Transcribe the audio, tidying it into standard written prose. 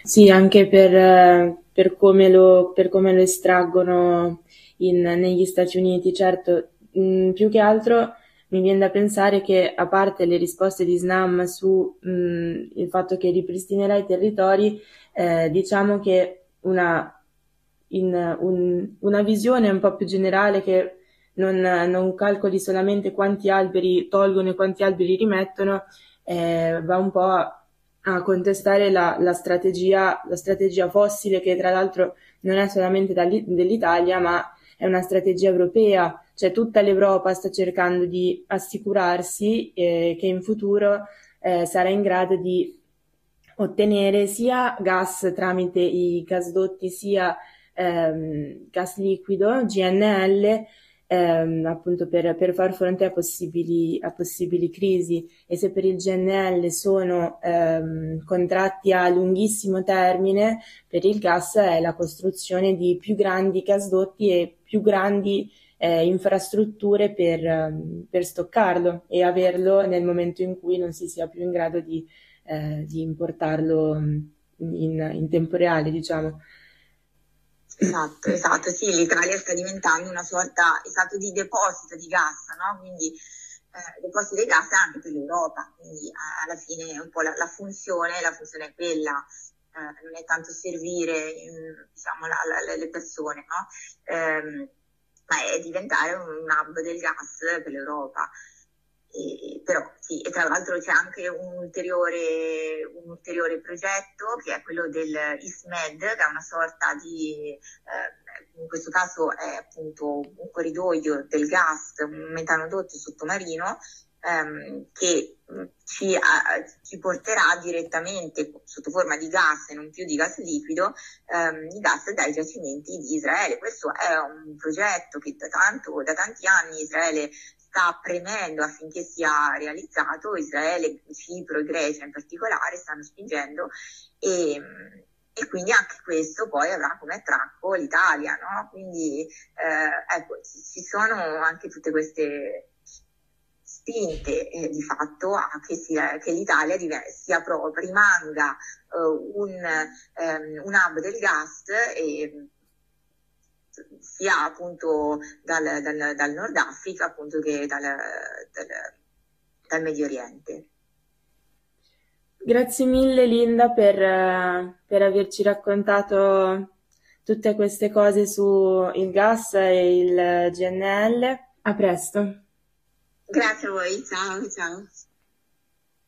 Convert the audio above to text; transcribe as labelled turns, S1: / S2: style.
S1: Sì, anche per come lo estraggono negli Stati Uniti, certo, più che altro mi viene da pensare che, a parte le risposte di Snam su il fatto che ripristinerà i territori, diciamo che una visione un po' più generale che non calcoli solamente quanti alberi tolgono e quanti alberi rimettono, va un po' a contestare la strategia fossile, che tra l'altro non è solamente dell'Italia, ma è una strategia europea, cioè tutta l'Europa sta cercando di assicurarsi che in futuro sarà in grado di ottenere sia gas tramite i gasdotti, sia gas liquido, GNL, appunto per far fronte a possibili crisi. E se per il GNL sono contratti a lunghissimo termine, per il gas è la costruzione di più grandi gasdotti e più grandi infrastrutture per stoccarlo e averlo nel momento in cui non si sia più in grado di importarlo in tempo reale, diciamo.
S2: Esatto, esatto, sì, l'Italia sta diventando una sorta, esatto, di deposito di gas, no? Quindi deposito di gas anche per l'Europa, quindi alla fine un po' la funzione è quella, non è tanto servire, diciamo, le persone, no? Ma è diventare un hub del gas per l'Europa. Però sì, e tra l'altro c'è anche un ulteriore progetto che è quello del ISMED, che è una sorta di, in questo caso è appunto un corridoio del gas, un metanodotto sottomarino, che ci porterà direttamente sotto forma di gas e non più di gas liquido, i gas dai giacimenti di Israele. Questo è un progetto che da tanti anni Israele sta premendo affinché sia realizzato. Israele, Cipro e Grecia in particolare stanno spingendo e quindi anche questo poi avrà come attracco l'Italia, no? Quindi ecco, ci sono anche tutte queste spinte di fatto a che l'Italia rimanga un hub del gas e sia appunto dal Nord Africa appunto che dal Medio Oriente.
S1: Grazie mille Linda per averci raccontato tutte queste cose su il gas e il GNL. A presto.
S2: Grazie a voi, ciao ciao.